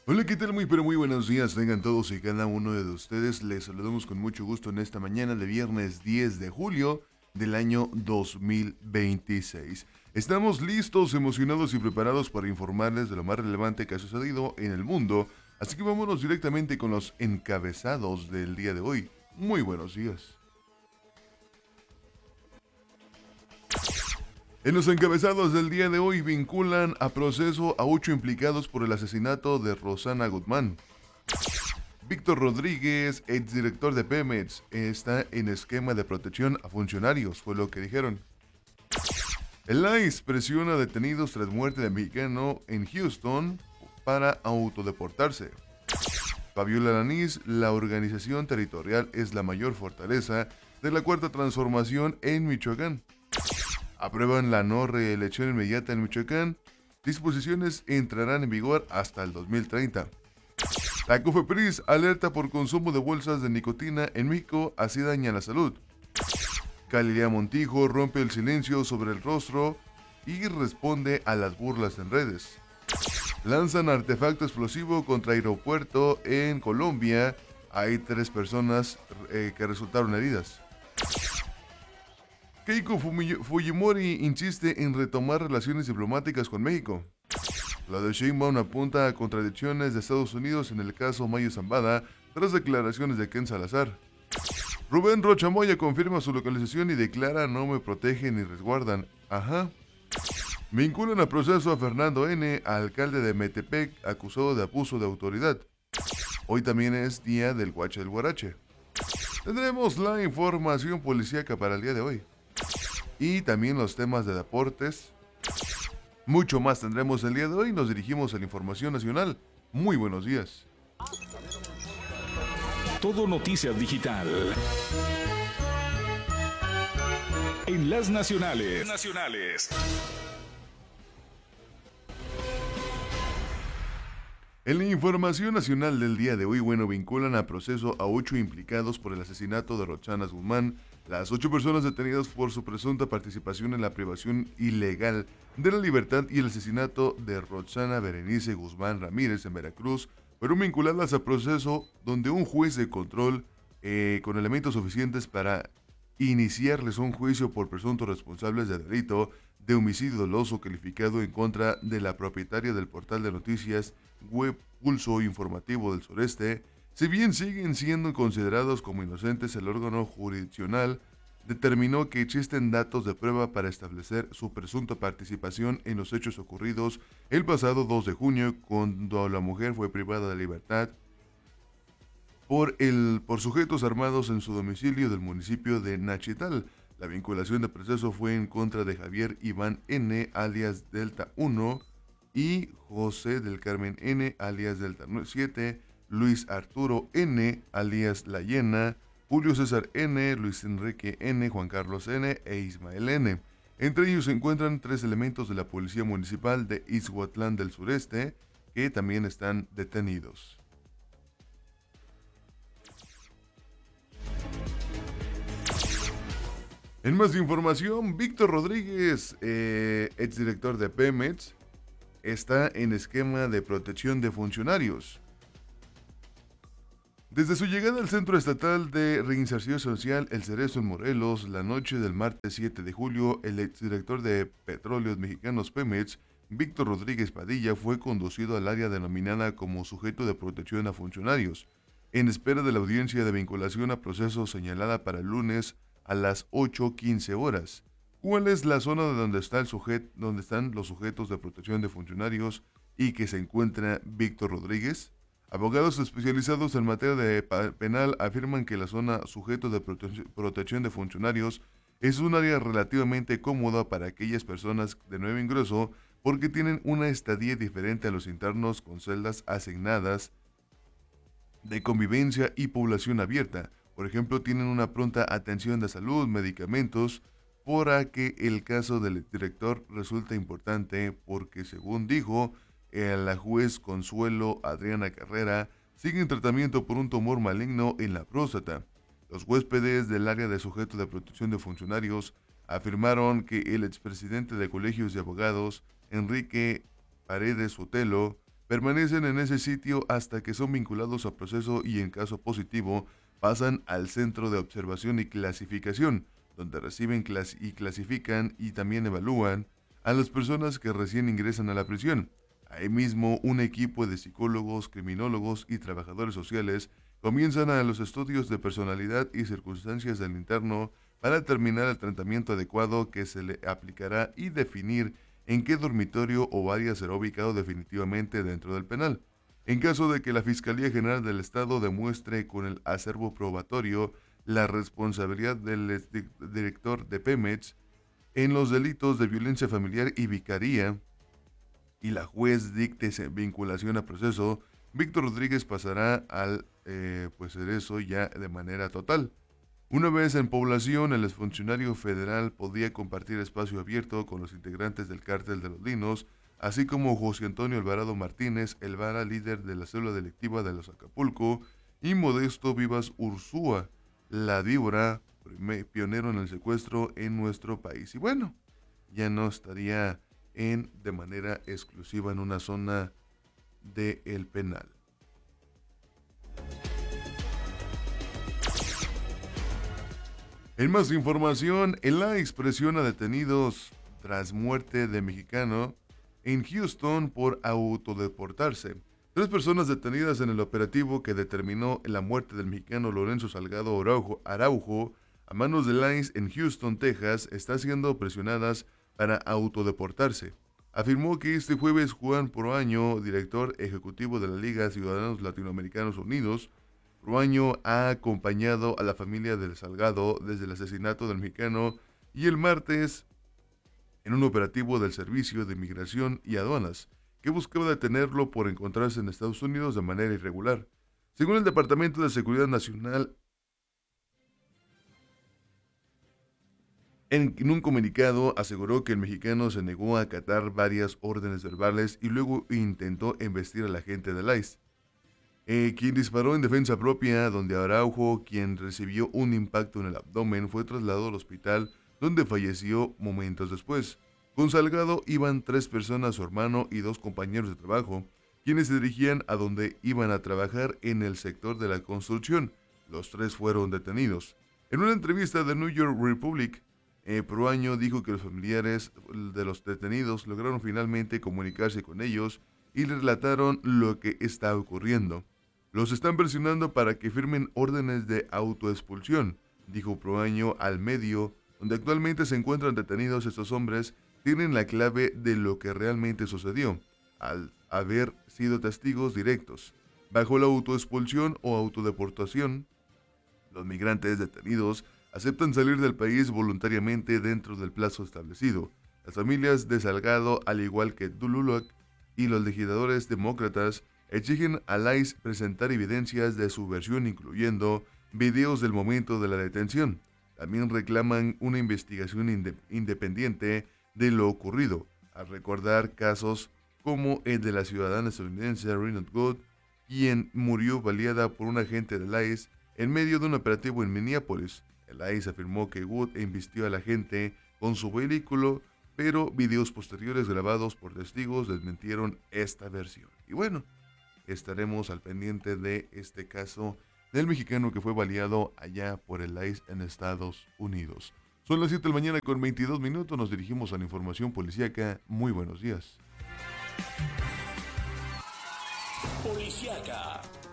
Hola, ¿qué tal? Muy pero muy buenos días tengan todos y cada uno de ustedes. Les saludamos con mucho gusto en esta mañana de viernes 10 de julio del año 2026. Estamos listos, emocionados y preparados para informarles de lo más relevante que ha sucedido en el mundo. Así que vámonos directamente con los encabezados del día de hoy. Muy buenos días. En los encabezados del día de hoy vinculan a proceso a 8 implicados por el asesinato de Rosana Guzmán. Víctor Rodríguez, exdirector de Pemex, está en esquema de protección a funcionarios, fue lo que dijeron. El ICE presiona a detenidos tras muerte de mexicano en Houston para autodeportarse. Fabiola Lanís, la organización territorial es la mayor fortaleza de la cuarta transformación en Michoacán. Aprueban la no reelección inmediata en Michoacán. Disposiciones entrarán en vigor hasta el 2030. La COFEPRIS alerta por consumo de bolsas de nicotina en México, así daña la salud. Galilea Montijo rompe el silencio sobre el rostro y responde a las burlas en redes. Lanzan artefacto explosivo contra aeropuerto en Colombia. Hay 3 personas que resultaron heridas. Keiko Fujimori insiste en retomar relaciones diplomáticas con México. La de Sheinbaum apunta a contradicciones de Estados Unidos en el caso Mayo Zambada tras declaraciones de Ken Salazar. Rubén Rocha Moya confirma su localización y declara no me protegen ni resguardan. Ajá. Vinculan a proceso a Fernando N., alcalde de Metepec, acusado de abuso de autoridad. Hoy también es día del Guache del Guarache. Tendremos la información policíaca para el día de hoy. Y también los temas de deportes. Mucho más tendremos el día de hoy. Nos dirigimos a la información nacional. Muy buenos días. Todo Noticias Digital. En las nacionales. En la información nacional del día de hoy, vinculan a proceso a 8 implicados por el asesinato de Rosana Guzmán. Las 8 personas detenidas por su presunta participación en la privación ilegal de la libertad y el asesinato de Rosana Berenice Guzmán Ramírez en Veracruz fueron vinculadas a proceso donde un juez de control con elementos suficientes para iniciarles un juicio por presuntos responsables de delito de homicidio doloso calificado en contra de la propietaria del portal de noticias web Pulso Informativo del Sureste. Si bien siguen siendo considerados como inocentes, el órgano jurisdiccional determinó que existen datos de prueba para establecer su presunta participación en los hechos ocurridos el pasado 2 de junio, cuando la mujer fue privada de libertad por sujetos armados en su domicilio del municipio de Nachital. La vinculación de proceso fue en contra de Javier Iván N., alias Delta 1, y José del Carmen N., alias Delta 7, Luis Arturo N., alias La Llena, Julio César N., Luis Enrique N., Juan Carlos N. e Ismael N. Entre ellos se encuentran 3 elementos de la Policía Municipal de Ixhuatlán del Sureste que también están detenidos. En más información, Víctor Rodríguez, exdirector de Pemex, está en esquema de protección de funcionarios. Desde su llegada al Centro Estatal de Reinserción Social El Cerezo en Morelos, la noche del martes 7 de julio, el exdirector de Petróleos Mexicanos Pemex, Víctor Rodríguez Padilla, fue conducido al área denominada como sujeto de protección a funcionarios, en espera de la audiencia de vinculación a proceso señalada para el lunes a las 8:15 horas. ¿Cuál es la zona de donde están los sujetos de protección de funcionarios y que se encuentra Víctor Rodríguez? Abogados especializados en materia de penal afirman que la zona sujeto de protección de funcionarios es un área relativamente cómoda para aquellas personas de nuevo ingreso porque tienen una estadía diferente a los internos con celdas asignadas de convivencia y población abierta. Por ejemplo, tienen una pronta atención de salud, medicamentos, por a que el caso del director resulta importante porque, según dijo, la juez Consuelo Adriana Carrera sigue en tratamiento por un tumor maligno en la próstata. Los huéspedes del área de sujeto de protección de funcionarios afirmaron que el expresidente de colegios de abogados, Enrique Paredes Sotelo, permanecen en ese sitio hasta que son vinculados a proceso y en caso positivo pasan al centro de observación y clasificación, donde reciben y clasifican y también evalúan a las personas que recién ingresan a la prisión. Ahí mismo, un equipo de psicólogos, criminólogos y trabajadores sociales comienzan a los estudios de personalidad y circunstancias del interno para determinar el tratamiento adecuado que se le aplicará y definir en qué dormitorio o área será ubicado definitivamente dentro del penal. En caso de que la Fiscalía General del Estado demuestre con el acervo probatorio la responsabilidad del director de Pemex en los delitos de violencia familiar y vicaría, y la juez dicte vinculación a proceso, Víctor Rodríguez pasará al cerezo ya de manera total. Una vez en población, el exfuncionario federal podía compartir espacio abierto con los integrantes del Cártel de los Linos, así como José Antonio Alvarado Martínez, el vara líder de la célula delictiva de los Acapulco, y Modesto Vivas Ursúa, la víbora, pionero en el secuestro en nuestro país. Y bueno, ya no estaría de manera exclusiva en una zona del penal. En más información, el ICE presiona a detenidos tras muerte de mexicano en Houston por autodeportarse. 3 personas detenidas en el operativo que determinó la muerte del mexicano Lorenzo Salgado Araujo a manos del ICE en Houston, Texas, están siendo presionadas para autodeportarse. Afirmó que este jueves Juan Proaño, director ejecutivo de la Liga Ciudadanos Latinoamericanos Unidos, Proaño ha acompañado a la familia del Salgado desde el asesinato del mexicano y el martes en un operativo del Servicio de Inmigración y Aduanas que buscaba detenerlo por encontrarse en Estados Unidos de manera irregular. Según el Departamento de Seguridad Nacional, en un comunicado aseguró que el mexicano se negó a acatar varias órdenes verbales y luego intentó embestir al agente del ICE, quien disparó en defensa propia, donde Araujo, quien recibió un impacto en el abdomen, fue trasladado al hospital donde falleció momentos después. Con Salgado iban 3 personas, su hermano y 2 compañeros de trabajo, quienes se dirigían a donde iban a trabajar en el sector de la construcción. Los 3 fueron detenidos. En una entrevista de New York Republic, Proaño dijo que los familiares de los detenidos lograron finalmente comunicarse con ellos y le relataron lo que está ocurriendo. Los están presionando para que firmen órdenes de autoexpulsión, dijo Proaño al medio, donde actualmente se encuentran detenidos. Estos hombres tienen la clave de lo que realmente sucedió, al haber sido testigos directos. Bajo la autoexpulsión o autodeportación, los migrantes detenidos aceptan salir del país voluntariamente dentro del plazo establecido. Las familias de Salgado, al igual que Dululac y los legisladores demócratas, exigen al ICE presentar evidencias de su versión, incluyendo videos del momento de la detención. También reclaman una investigación independiente de lo ocurrido, al recordar casos como el de la ciudadana estadounidense Renate Good, quien murió baleada por un agente del ICE en medio de un operativo en Minneapolis. El ICE afirmó que Wood embistió a la gente con su vehículo, pero videos posteriores grabados por testigos desmentieron esta versión. Y bueno, estaremos al pendiente de este caso del mexicano que fue baleado allá por el ICE en Estados Unidos. Son las 7 de la mañana con 22 minutos, nos dirigimos a la información policíaca. Muy buenos días. Policíaca.